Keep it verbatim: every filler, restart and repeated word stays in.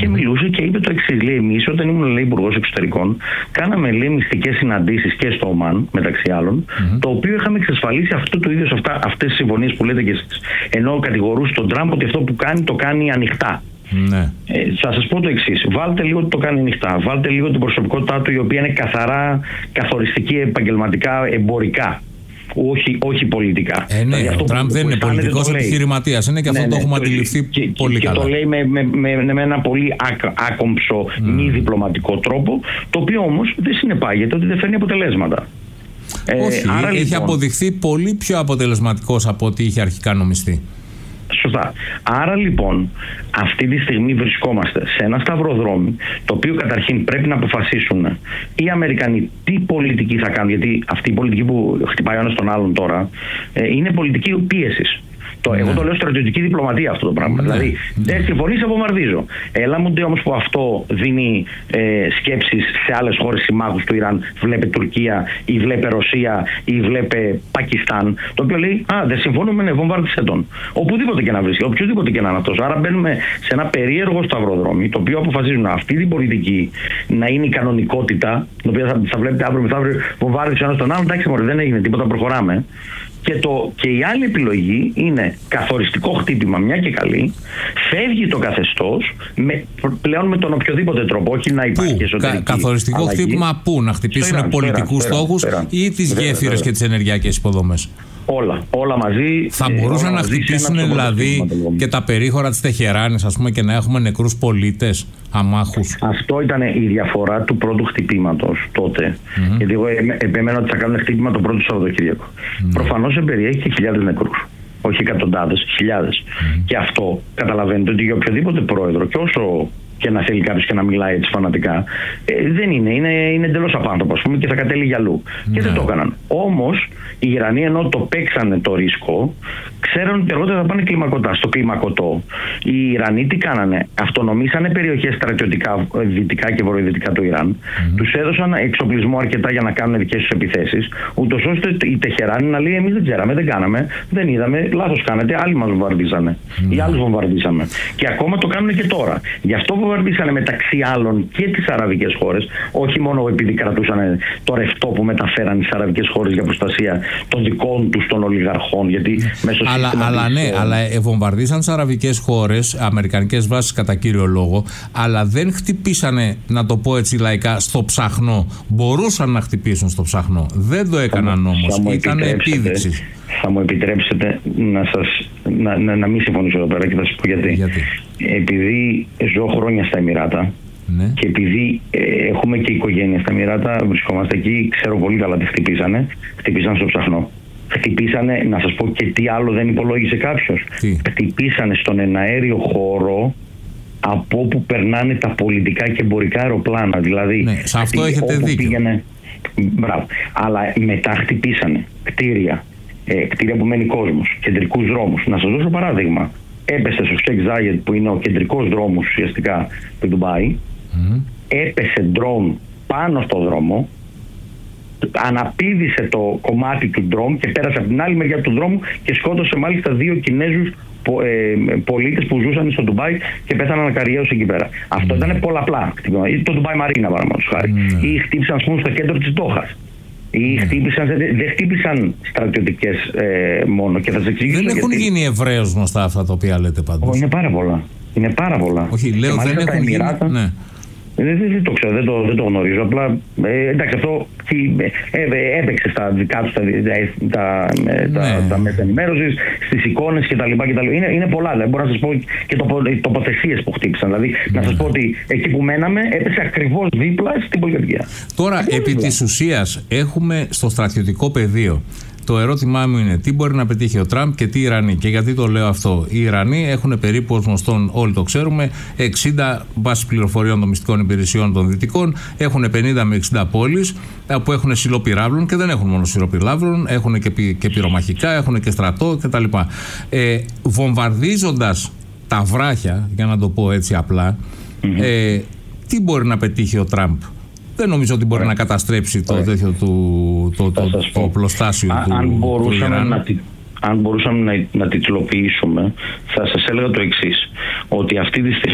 και μιλούσε και είπε το εξής. Λέει, εμείς όταν ήμουν, λέει, υπουργός εξωτερικών, κάναμε, λέει, μυστικές συναντήσεις και στο Ομάν, μεταξύ άλλων, mm-hmm. το οποίο είχαμε εξασφαλίσει αυτού του είδους αυτές τις συμφωνίες που λέτε και εσείς. Ενώ κατηγορούσε τον Τραμπ ότι αυτό που κάνει το κάνει ανοιχτά. Ναι. Ε, θα σας πω το εξής. Βάλτε λίγο ότι το κάνει ανοιχτά. Βάλτε λίγο την προσωπικότητά του, η οποία είναι καθαρά καθοριστική, επαγγελματικά, εμπορικά. Όχι, όχι πολιτικά. Ε, ναι, δηλαδή, ο Τραμπ δεν είναι πολιτικός επιχειρηματίας. Είναι και αυτό ναι, ναι, το έχουμε το, αντιληφθεί και, πολύ και, καλά. Και το λέει με, με, με, με ένα πολύ άκ, άκομψο, mm. μη διπλωματικό τρόπο, το οποίο όμως δεν συνεπάγεται ότι δεν φέρνει αποτελέσματα. Όχι, ε, άρα, έχει λοιπόν, αποδειχθεί πολύ πιο αποτελεσματικός από ό,τι είχε αρχικά νομιστεί. Σωστά. Άρα λοιπόν αυτή τη στιγμή βρισκόμαστε σε ένα σταυροδρόμι, το οποίο καταρχήν πρέπει να αποφασίσουν οι Αμερικανοί τι πολιτική θα κάνουν, γιατί αυτή η πολιτική που χτυπάει ο ένας τον άλλον τώρα ε, είναι πολιτική πίεσης. Ναι. Εγώ το λέω στρατιωτική διπλωματία αυτό το πράγμα. Ναι. Δηλαδή, δεν συμφωνείς, σε βομβαρδίζω. Έλα μου όμως που αυτό δίνει ε, σκέψεις σε άλλες χώρες συμμάχους του Ιράν. Βλέπε Τουρκία ή βλέπε Ρωσία ή βλέπε Πακιστάν. Το οποίο λέει, α, δεν συμφωνούμε, ναι, βομβάρδισε τον. Οπουδήποτε και να βρίσκει, οποιοδήποτε και να είναι αυτός. Άρα μπαίνουμε σε ένα περίεργο σταυροδρόμι, το οποίο αποφασίζουν αυτή την πολιτική να είναι η κανονικότητα, την οποία θα, θα βλέπετε αύριο μεθαύριο βομβάρδισε ο ένας τον άλλον. Εντάξει, μωρέ, δεν έγινε τίποτα, προχωράμε. Και, το, και η άλλη επιλογή είναι καθοριστικό χτύπημα, μια και καλή, φεύγει το καθεστώς με, πλέον με τον οποιοδήποτε τρόπο, όχι να υπάρχει εσωτερική. Κα, καθοριστικό αλλαγή. Χτύπημα πού, να χτυπήσουν πολιτικούς στόχους ή τις γέφυρες και τις ενεργειακές υποδομές? Όλα, όλα μαζί. Θα μπορούσαν να χτυπήσουν δηλαδή και τα περίχωρα της Τεχεράνης, ας πούμε, και να έχουμε νεκρούς πολίτες, αμάχους? Αυτό ήταν η διαφορά του πρώτου χτυπήματος τότε. Mm-hmm. Γιατί εγώ επέμενα ότι θα κάνουν χτύπημα το πρώτο Σαββατοκύριακο. Mm-hmm. Προφανώς εμπεριέχει και χιλιάδες νεκρούς. Όχι εκατοντάδες, χιλιάδες. Mm-hmm. Και αυτό καταλαβαίνετε ότι για οποιοδήποτε πρόεδρο, και όσο και να θέλει κάποιος και να μιλάει έτσι φανατικά, ε, δεν είναι, είναι, είναι εντελώς απάνθρωπο, ας πούμε, και θα κατέληγε αλλού. Mm-hmm. Και δεν το έκαναν. Όμως οι Ιρανοί, ενώ το παίξανε το ρίσκο, ξέρουν ότι αργότερα θα πάνε κλιμακωτά, στο κλιμακωτό. Οι Ιρανοί τι κάνανε? Αυτονομήσανε περιοχές στρατιωτικά δυτικά και βορειοδυτικά του Ιράν, mm-hmm. τους έδωσαν εξοπλισμό αρκετά για να κάνουν δικές τους επιθέσεις, ούτως ώστε η Τεχεράνη να λέει, εμείς δεν ξέραμε, δεν κάναμε, δεν είδαμε, λάθος κάνετε, άλλοι μας βομβαρδίζανε mm-hmm. ή άλλους βομβαρδίσαμε. Και ακόμα το κάνουν και τώρα. Γι' αυτό βομβαρδίσανε μεταξύ άλλων και τις αραβικές χώρες, όχι μόνο επειδή κρατούσαν το ρευτό που μεταφέραν τις αραβικές χώρες για προστασία των δικών τους των ολιγαρχών, γιατί μέσω αλλά, αλλά ναι, αλλά βομβαρδίσαν τις αραβικές χώρες, αμερικανικές βάσεις κατά κύριο λόγο, αλλά δεν χτυπήσανε, να το πω έτσι λαϊκά, στο ψαχνό. Μπορούσαν να χτυπήσουν στο ψαχνό. Δεν το έκαναν όμως. Ήταν επίδειξη. Θα μου επιτρέψετε να, σας, να, να, να μην συμφωνήσω εδώ πέρα και θα σας πω γιατί. γιατί. Επειδή ζω χρόνια στα Εμιράτα, ναι. και επειδή ε, έχουμε και οικογένεια στα Εμιράτα, βρισκόμαστε εκεί, ξέρω πολύ καλά τι χτυπήσανε. Χτυπήσανε στο ψαχνό. Χτυπήσανε, να σας πω και τι άλλο δεν υπολόγισε κάποιος. Τι? Χτυπήσανε στον εναέριο χώρο από όπου περνάνε τα πολιτικά και εμπορικά αεροπλάνα. Δηλαδή, ναι, σε αυτό χτυ, έχετε δίκιο. Πήγαινε, μπράβο. Αλλά μετά χτυπήσανε κτίρια, ε, κτίρια που μένει κόσμος, κεντρικούς δρόμους. Να σας δώσω παράδειγμα. Έπεσε στο Σέικ Ζάιεντ, που είναι ο κεντρικός δρόμος ουσιαστικά του Ντουμπάι, mm. έπεσε ντρόουν πάνω στο δρόμο, αναπήδησε το κομμάτι του ντρόουν και πέρασε από την άλλη μεριά του δρόμου και σκότωσε μάλιστα δύο Κινέζους πο, ε, πολίτες που ζούσαν στο Ντουμπάι και πέθαναν ακαριαίως εκεί πέρα. Mm. Αυτό ήταν πολλαπλά. Ή το Ντουμπάι Μαρίνα, παραδείγματος χάρη. Mm. Ή χτύπησαν, ας πούμε, στο κέντρο της Ντόχας. Ή χτύπησαν, δεν χτύπησαν στρατιωτικές ε, μόνο. Και θα σας εξηγήσω. Δεν έχουν γιατί... γίνει ευρέως γνωστά αυτά τα οποία λέτε πάντως. Oh, είναι πάρα πολλά. Είναι πάρα πολλά. Όχι, λέω δεν έχουν γίνει. Ναι. Δεν, δεν, δεν το ξέρω, δεν το, δεν το γνωρίζω. Απλά ε, εντάξει, αυτό ε, ε, έπαιξε στα δικά του τα, τα, ναι. τα, τα μέσα ενημέρωσης, στις εικόνες κτλ. Είναι, είναι πολλά. Δηλαδή, μπορώ να σας πω και το, οι τοποθεσίες που χτύπησαν. Δηλαδή, ναι. να σας πω ότι εκεί που μέναμε έπεσε ακριβώς δίπλα στην πολυκατοικία. Τώρα, επί δίπλα. της ουσίας, έχουμε στο στρατιωτικό πεδίο. Το ερώτημά μου είναι τι μπορεί να πετύχει ο Τραμπ και τι οι Ιρανοί. Και γιατί το λέω αυτό? Οι Ιρανοί έχουν περίπου, ως γνωστόν, όλοι το ξέρουμε, εξήντα βάσεις πληροφοριών των μυστικών υπηρεσιών των Δυτικών, έχουν πενήντα με εξήντα πόλεις που έχουν σιλοπυράβλων και δεν έχουν μόνο σιλοπυράβλων, έχουν και, πυ, και πυρομαχικά, έχουν και στρατό κτλ. Ε, βομβαρδίζοντας τα βράχια, για να το πω έτσι απλά, mm-hmm. ε, τι μπορεί να πετύχει ο Τραμπ? Δεν νομίζω ότι μπορεί Ωραία. να καταστρέψει το Ωραία. τέτοιο του το, το, το, το οπλοστάσιο του, αν μπορούσαμε, του να, αν μπορούσαμε να, να τιτλοποιήσουμε, θα σας έλεγα το εξής, ότι αυτή τη στιγμή